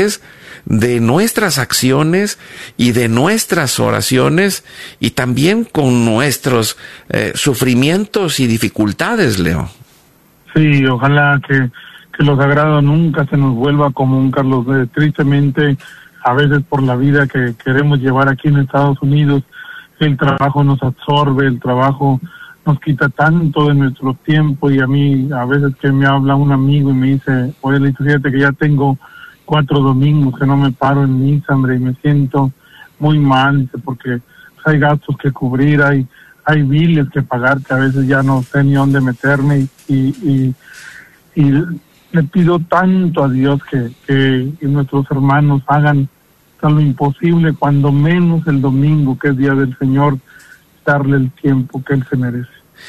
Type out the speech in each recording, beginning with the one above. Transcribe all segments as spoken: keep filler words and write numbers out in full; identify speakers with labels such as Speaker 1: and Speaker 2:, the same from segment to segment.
Speaker 1: de nuestras acciones y de nuestras oraciones y también con nuestros eh, sufrimientos y dificultades, Leo.
Speaker 2: Sí, ojalá que, que lo sagrado nunca se nos vuelva común, Carlos. Eh, tristemente, a veces por la vida que queremos llevar aquí en Estados Unidos, el trabajo nos absorbe, el trabajo nos quita tanto de nuestro tiempo, y a mí a veces que me habla un amigo y me dice, oye, fíjate que ya tengo cuatro domingos que no me paro en misa, hombre, y me siento muy mal, porque hay gastos que cubrir, hay hay biles que pagar que a veces ya no sé ni dónde meterme, y, y, y, y le pido tanto a Dios que, que, que nuestros hermanos hagan lo imposible, cuando menos el domingo, que es Día del Señor, darle el tiempo que Él se merece.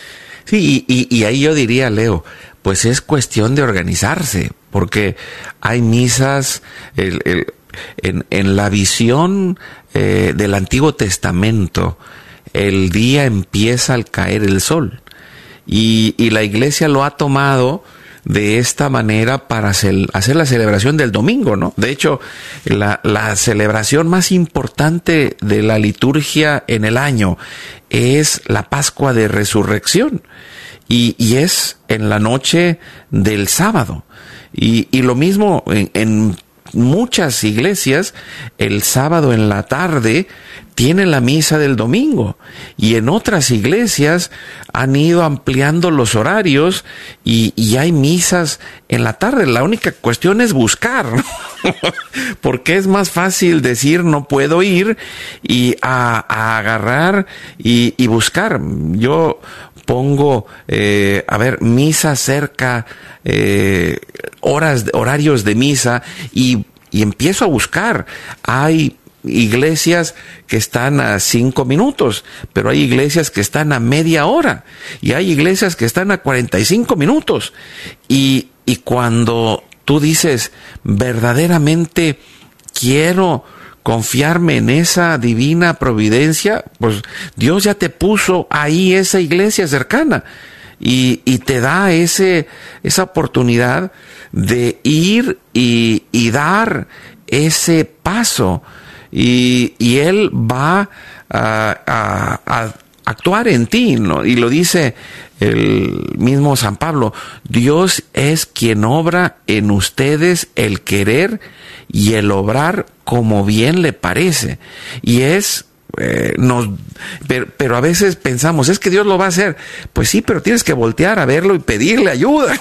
Speaker 1: Sí, y, y, y ahí yo diría, Leo, pues es cuestión de organizarse, porque hay misas, el, el, en, en la visión eh, del Antiguo Testamento, el día empieza al caer el sol, y, y la iglesia lo ha tomado de esta manera para hacer, hacer la celebración del domingo, ¿no? De hecho, la, la celebración más importante de la liturgia en el año es la Pascua de Resurrección, y, y es en la noche del sábado. Y, y lo mismo en, en muchas iglesias, el sábado en la tarde tienen la misa del domingo, y en otras iglesias han ido ampliando los horarios y, y hay misas en la tarde. La única cuestión es buscar, ¿no? Porque es más fácil decir no puedo ir y a, a agarrar y, y buscar. Yo pongo, eh, a ver, misa cerca, eh, horas, horarios de misa, y, y empiezo a buscar. Hay iglesias que están a cinco minutos, pero hay iglesias que están a media hora, y hay iglesias que están a cuarenta y cinco minutos. Y, y cuando tú dices, verdaderamente quiero confiarme en esa divina providencia, pues Dios ya te puso ahí esa iglesia cercana, y, y te da ese, esa oportunidad de ir y, y dar ese paso. Y, y Él va a, a, a actuar en ti, ¿no? Y lo dice el mismo San Pablo, Dios es quien obra en ustedes el querer y el obrar como bien le parece. Y es, eh, nos, pero, pero a veces pensamos, es que Dios lo va a hacer. Pues sí, pero tienes que voltear a verlo y pedirle ayuda.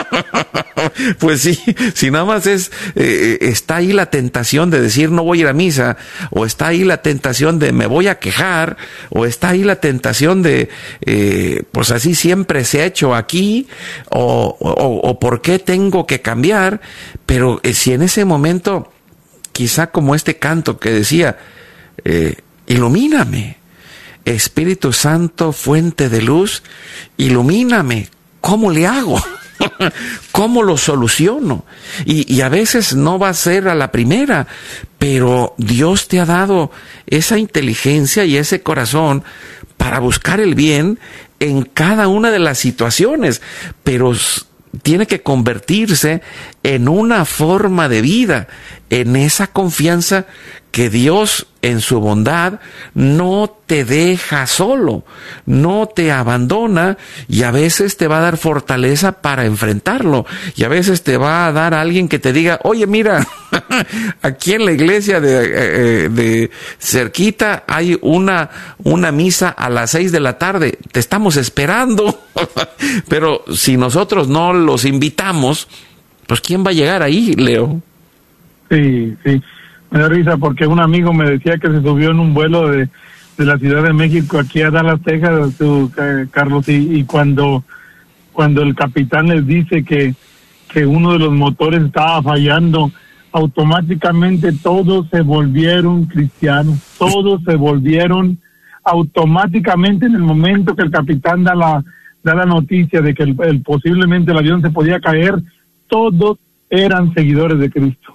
Speaker 1: Pues sí, si nada más es, eh, está ahí la tentación de decir no voy a ir a misa, o está ahí la tentación de me voy a quejar, o está ahí la tentación de, eh, pues así siempre se ha hecho aquí, o, o, o por qué tengo que cambiar. Pero eh, si en ese momento, quizá como este canto que decía, eh, ilumíname, Espíritu Santo, fuente de luz, ilumíname, ¿cómo le hago? ¿Cómo lo soluciono? Y, y a veces no va a ser a la primera, pero Dios te ha dado esa inteligencia y ese corazón para buscar el bien en cada una de las situaciones, pero tiene que convertirse en una forma de vida, en esa confianza que Dios en su bondad no te deja solo, no te abandona, y a veces te va a dar fortaleza para enfrentarlo, y a veces te va a dar a alguien que te diga, oye, mira, aquí en la iglesia de, de cerquita hay una, una misa a las seis de la tarde, te estamos esperando. Pero si nosotros no los invitamos, pues ¿quién va a llegar ahí, Leo?
Speaker 2: Sí, sí. Me da risa porque un amigo me decía que se subió en un vuelo de, de la Ciudad de México aquí a Dallas, Texas, tú, eh, Carlos, y, y cuando cuando el capitán les dice que, que uno de los motores estaba fallando, automáticamente todos se volvieron cristianos, todos se volvieron automáticamente en el momento que el capitán da la, da la noticia de que el, el, posiblemente el avión se podía caer, todos eran seguidores de Cristo.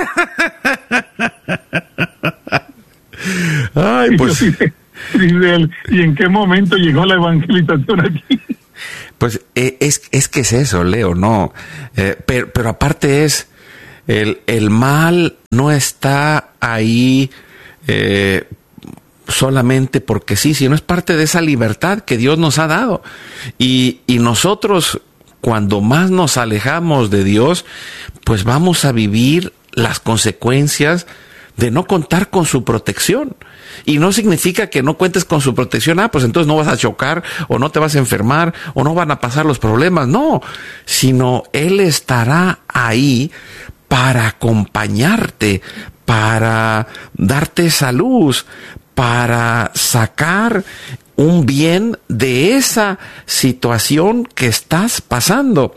Speaker 1: Ay, pues.
Speaker 2: ¿Y en qué momento llegó la evangelización aquí?
Speaker 1: Pues es, es que es eso, Leo, no. Eh, pero, pero aparte es, El, el mal no está ahí eh, solamente porque sí, sino es parte de esa libertad que Dios nos ha dado. Y, y nosotros, cuando más nos alejamos de Dios, pues vamos a vivir las consecuencias de no contar con su protección. Y no significa que no cuentes con su protección, ah, pues entonces no vas a chocar, o no te vas a enfermar, o no van a pasar los problemas. No, sino Él estará ahí para acompañarte, para darte esa luz, para sacar un bien de esa situación que estás pasando.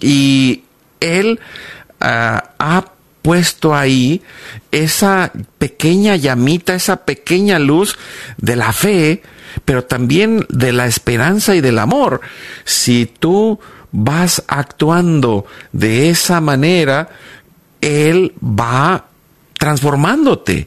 Speaker 1: Y Él uh, ha puesto ahí esa pequeña llamita, esa pequeña luz de la fe, pero también de la esperanza y del amor. Si tú vas actuando de esa manera, Él va transformándote.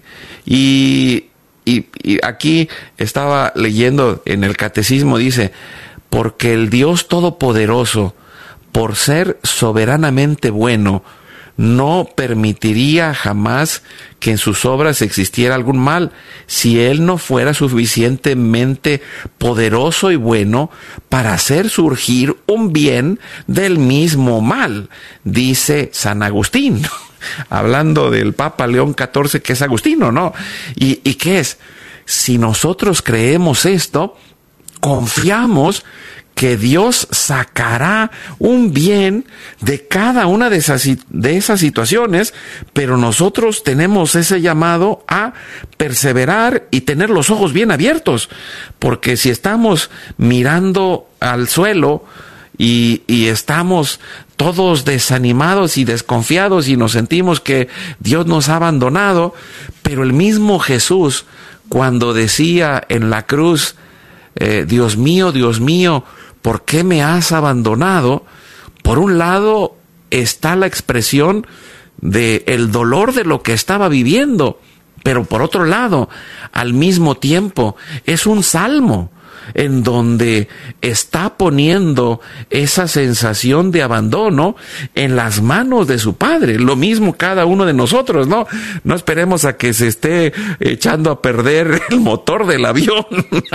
Speaker 1: Y, y, y aquí estaba leyendo en el catecismo, dice, porque el Dios Todopoderoso, por ser soberanamente bueno, no permitiría jamás que en sus obras existiera algún mal, si Él no fuera suficientemente poderoso y bueno para hacer surgir un bien del mismo mal, dice San Agustín, hablando del Papa León catorce, que es agustino, ¿no? ¿Y, y qué es? Si nosotros creemos esto, confiamos que Dios sacará un bien de cada una de esas, de esas situaciones, pero nosotros tenemos ese llamado a perseverar y tener los ojos bien abiertos, porque si estamos mirando al suelo y, y estamos todos desanimados y desconfiados y nos sentimos que Dios nos ha abandonado, pero el mismo Jesús, cuando decía en la cruz, eh, Dios mío, Dios mío, ¿por qué me has abandonado? Por un lado está la expresión de el dolor de lo que estaba viviendo, pero por otro lado, al mismo tiempo, es un salmo en donde está poniendo esa sensación de abandono en las manos de su Padre. Lo mismo cada uno de nosotros, ¿no? No esperemos a que se esté echando a perder el motor del avión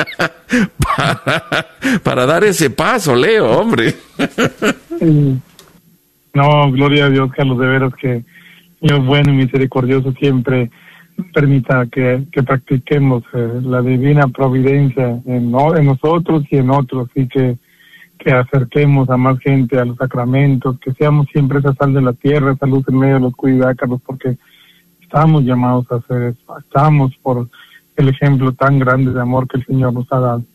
Speaker 1: para, para dar ese paso, Leo, hombre.
Speaker 2: No, gloria a Dios, Carlos, de veras que Dios bueno y misericordioso siempre permita que, que practiquemos eh, la divina providencia en, no, en nosotros y en otros, y que, que acerquemos a más gente a los sacramentos, que seamos siempre esa sal de la tierra, esa luz en medio de la oscuridad, Carlos, porque estamos llamados a hacer eso, estamos por el ejemplo tan grande de amor que el Señor nos ha dado.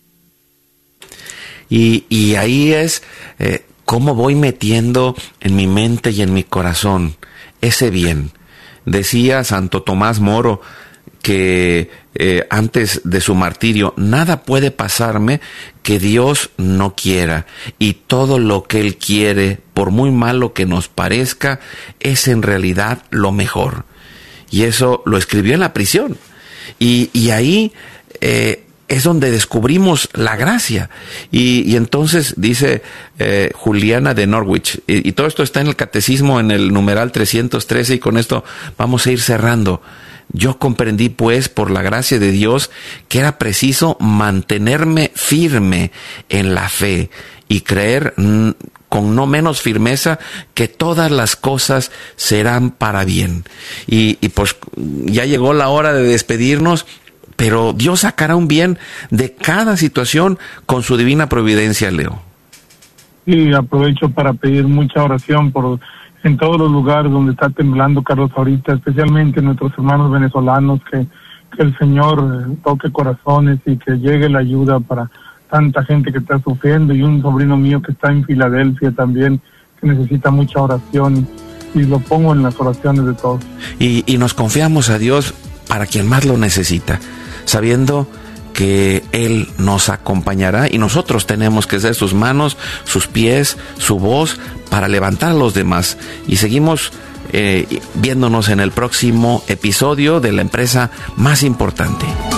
Speaker 1: Y, y ahí es eh, cómo voy metiendo en mi mente y en mi corazón ese bien. Decía Santo Tomás Moro que eh, antes de su martirio, nada puede pasarme que Dios no quiera, y todo lo que Él quiere, por muy malo que nos parezca, es en realidad lo mejor. Y eso lo escribió en la prisión. Y, y ahí eh, es donde descubrimos la gracia. Y, y entonces dice eh, Juliana de Norwich, y, y todo esto está en el catecismo en el numeral trescientos trece, y con esto vamos a ir cerrando. Yo comprendí, pues, por la gracia de Dios, que era preciso mantenerme firme en la fe y creer mm, con no menos firmeza que todas las cosas serán para bien. Y, y pues ya llegó la hora de despedirnos, pero Dios sacará un bien de cada situación con su divina providencia, Leo.
Speaker 2: Y aprovecho para pedir mucha oración por en todos los lugares donde está temblando, Carlos, ahorita, especialmente nuestros hermanos venezolanos, que, que el Señor eh, toque corazones y que llegue la ayuda para tanta gente que está sufriendo, y un sobrino mío que está en Filadelfia también, que necesita mucha oración, y lo pongo en las oraciones de todos.
Speaker 1: Y, y nos confiamos a Dios para quien más lo necesita, sabiendo que Él nos acompañará, y nosotros tenemos que ser sus manos, sus pies, su voz para levantar a los demás. Y seguimos eh, viéndonos en el próximo episodio de la empresa más importante.